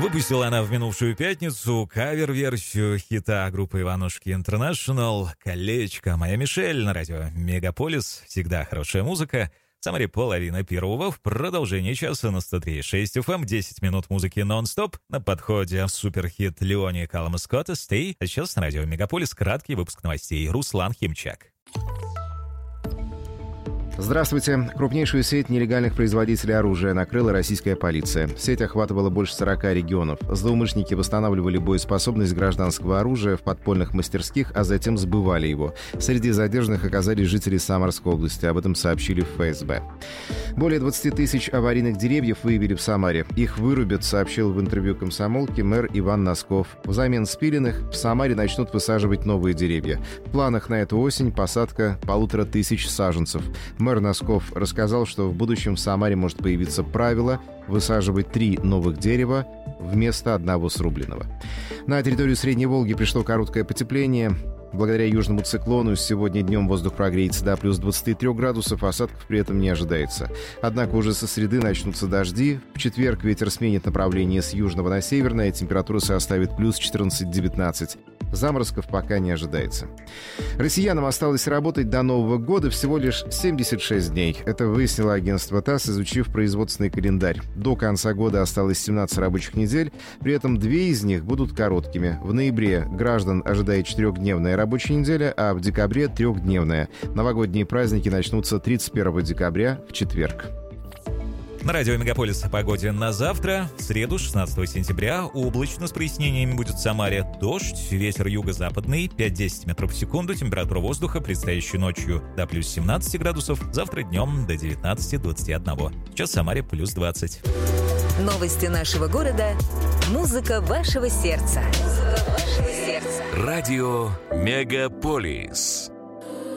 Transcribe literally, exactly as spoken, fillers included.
Выпустила она в минувшую пятницу кавер-версию хита группы Иванушки Интернешнл «Колечко». Моя Мишель на радио Мегаполис. Всегда хорошая музыка. В Самаре половина первого. В продолжении часа на сто три и шесть эф эм. десять минут музыки нон-стоп. На подходе суперхит Леони Каллама Скотта «Stay». А сейчас на радио Мегаполис краткий выпуск новостей. Руслан Химчак. Здравствуйте. Крупнейшую сеть нелегальных производителей оружия накрыла российская полиция. Сеть охватывала больше сорока регионов. Злоумышленники восстанавливали боеспособность гражданского оружия в подпольных мастерских, а затем сбывали его. Среди задержанных оказались жители Самарской области. Об этом сообщили в эф эс бэ. Более двадцати тысяч аварийных деревьев выявили в Самаре. Их вырубят, сообщил в интервью «Комсомолке» мэр Иван Носков. Взамен спиленных в Самаре начнут высаживать новые деревья. В планах на эту осень посадка полутора тысяч саженцев. Мэр Носков рассказал, что в будущем в Самаре может появиться правило высаживать три новых дерева вместо одного срубленного. На территорию Средней Волги пришло короткое потепление. Благодаря южному циклону сегодня днем воздух прогреется до плюс двадцати трёх градусов, осадков при этом не ожидается. Однако уже со среды начнутся дожди. В четверг ветер сменит направление с южного на северное, температура составит плюс четырнадцать-девятнадцать. Заморозков пока не ожидается. Россиянам осталось работать до Нового года всего лишь семьдесят шесть дней. Это выяснило агентство ТАСС, изучив производственный календарь. До конца года осталось семнадцать рабочих недель, при этом две из них будут короткими. В ноябре граждан ожидает четырехдневная рабочая неделя, а в декабре трехдневная. Новогодние праздники начнутся тридцать первого декабря в четверг. На радио Мегаполис о погоде на завтра. В среду, шестнадцатого сентября, облачно с прояснениями будет в Самаре. Дождь, ветер юго-западный, пять-десять метров в секунду. Температура воздуха, предстоящей ночью, до плюс семнадцати градусов. Завтра днем до девятнадцати-двадцати одного. Сейчас в Самаре плюс двадцать. Новости нашего города. Музыка вашего сердца. Музыка вашего сердца. Радио Мегаполис.